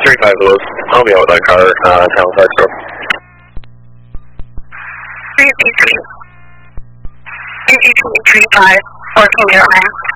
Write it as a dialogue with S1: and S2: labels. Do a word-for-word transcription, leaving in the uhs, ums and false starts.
S1: three five Lewis. I'll be out with that car, uh, Halifax Road.
S2: three eight three, eight eight three five, fourteen zero nine.